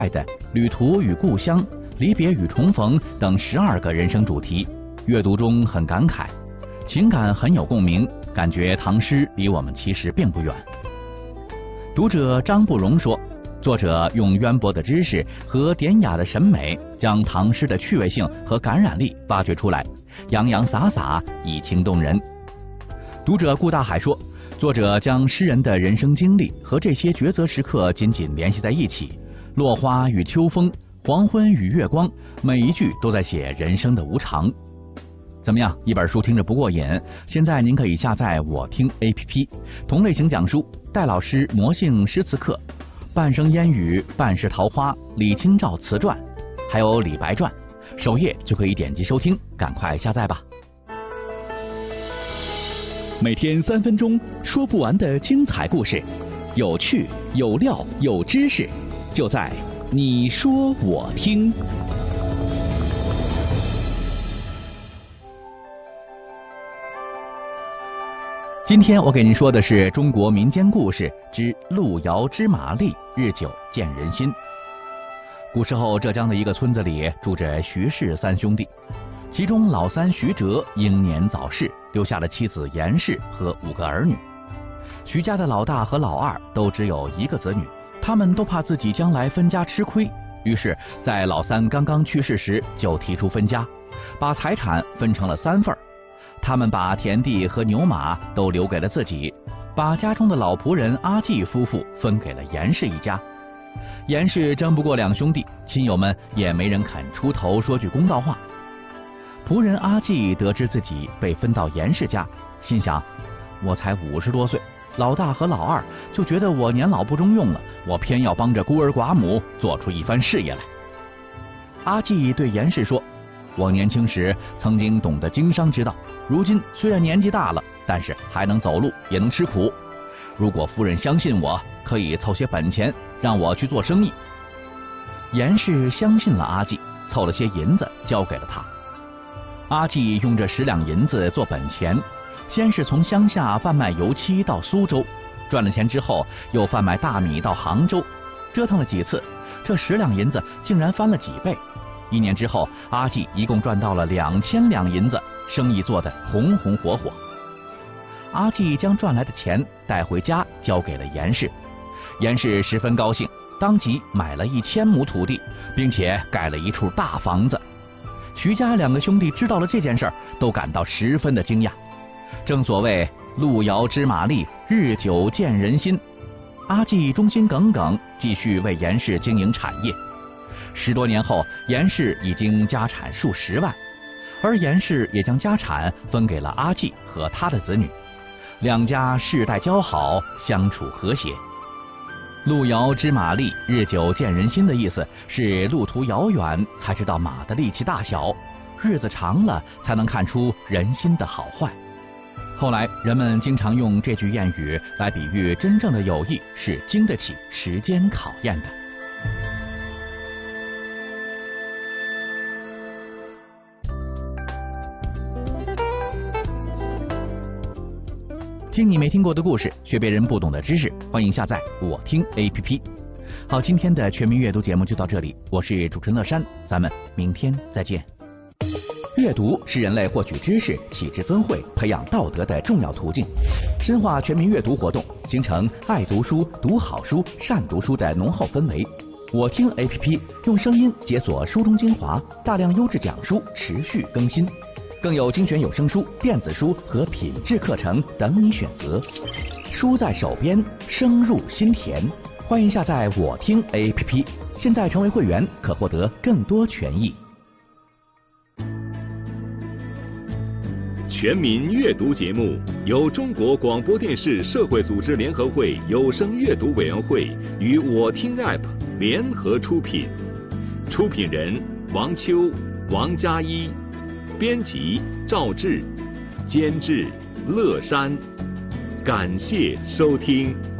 爱的旅途与故乡、离别与重逢等12个人生主题，阅读中很感慨，情感很有共鸣，感觉唐诗离我们其实并不远。读者张不容说，作者用渊博的知识和典雅的审美，将唐诗的趣味性和感染力挖掘出来，洋洋洒洒，以情动人。读者顾大海说，作者将诗人的人生经历和这些抉择时刻紧紧联系在一起，落花与秋风，黄昏与月光，每一句都在写人生的无常。怎么样，一本书听着不过瘾？现在您可以下载我听 APP， 同类型讲书，戴老师魔性诗词课、半生烟雨、半世桃花、李清照词传，还有李白传，首页就可以点击收听，赶快下载吧。每天3分钟，说不完的精彩故事，有趣有料有知识，就在你说我听。今天我给您说的是中国民间故事之路遥知马力，日久见人心。古时候，浙江的一个村子里住着徐氏3兄弟，其中老三徐哲英年早逝，留下了妻子严氏和5个儿女。徐家的老大和老二都只有1个子女，他们都怕自己将来分家吃亏，于是在老三刚刚去世时就提出分家，把财产分成了3份。他们把田地和牛马都留给了自己，把家中的老仆人阿季夫妇分给了严氏一家。严氏争不过2兄弟，亲友们也没人肯出头说句公道话。仆人阿季得知自己被分到严氏家，心想，我才50多岁，老大和老二就觉得我年老不中用了，我偏要帮着孤儿寡母做出一番事业来。阿季对严氏说，我年轻时曾经懂得经商之道，如今虽然年纪大了，但是还能走路，也能吃苦。如果夫人相信我，可以凑些本钱让我去做生意。严氏相信了阿季，凑了些银子交给了他。阿季用这10两银子做本钱，先是从乡下贩卖油漆到苏州，赚了钱之后又贩卖大米到杭州，折腾了几次，这10两银子竟然翻了几倍。1年之后，阿季一共赚到了2000两银子，生意做得红红火火。阿季将赚来的钱带回家交给了严氏，严氏十分高兴，当即买了1000亩土地，并且盖了一处大房子。徐家2个兄弟知道了这件事儿，都感到十分的惊讶。正所谓路遥知马力，日久见人心。阿季忠心耿耿，继续为严氏经营产业。10多年后，严氏已经家产数10万，而严氏也将家产分给了阿季和他的子女，2家世代交好，相处和谐。路遥知马力，日久见人心的意思是路途遥远才知道马的力气大小，日子长了才能看出人心的好坏。后来人们经常用这句谚语来比喻真正的友谊是经得起时间考验的。听你没听过的故事，学别人不懂的知识，欢迎下载我听 APP。 好，今天的全民阅读节目就到这里，我是主持人乐山，咱们明天再见。阅读是人类获取知识、启智增慧、培养道德的重要途径。深化全民阅读活动，形成爱读书、读好书、善读书的浓厚氛围。我听 APP 用声音解锁书中精华，大量优质讲书持续更新，更有精选有声书、电子书和品质课程等你选择。书在手边，声入心田。欢迎下载我听 APP， 现在成为会员可获得更多权益。 全民阅读节目由中国广播电视社会组织联合会有声阅读委员会与我听 App 联合出品，出品人王秋、王佳一，编辑赵志，监制乐山。感谢收听。